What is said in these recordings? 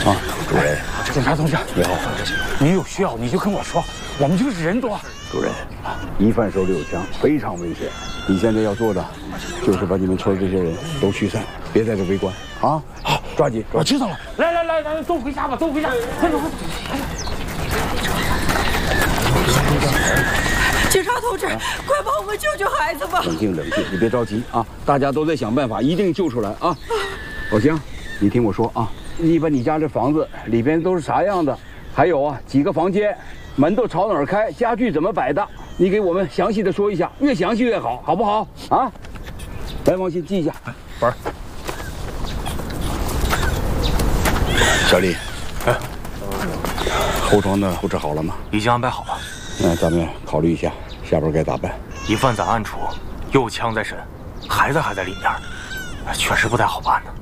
啊，主任， 警察同志， 你好， 你有需要你就跟我说，我们就是人多。 主任，疑犯手里有枪，非常危险。你现在要做的，就是把你们村这些人都驱散，别在这围观啊！好，抓紧！ 我知道了。来，都回家吧，都回家，快走！ 警察同志，快帮我们救救孩子吧！ 冷静，你别着急啊！大家都在想办法，一定救出来啊！老乡，你听我说啊，你把你家这房子里边都是啥样的，还有啊几个房间，门都朝哪儿开，家具怎么摆的，你给我们详细的说一下，越详细越好，好不好？啊！来，王鑫记一下。 本儿。 小李，哎，后窗的布置好了吗？ 已经安排好了。 那咱们考虑一下，下边该咋办？ 疑犯在暗处，又有枪在身，孩子还在里面，确实不太好办呢。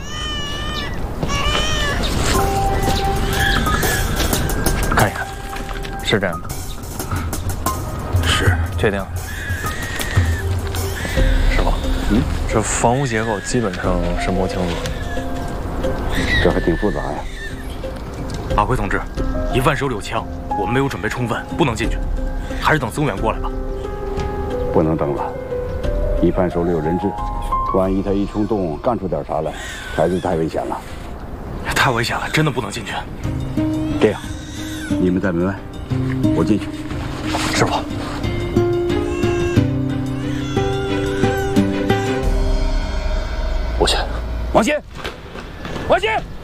看一看，是这样的。 是， 确定。师傅，这房屋结构基本上是摸清楚了。 这还挺复杂呀。 阿辉同志，疑犯手里有枪，我们没有准备充分，不能进去，还是等增援过来吧。 不能等了，疑犯手里有人质，万一他一冲动干出点啥来，孩子太危险了。 太危险了，真的不能进去。 这样，你们在门外，我进去。 师傅。 我去。 王鑫，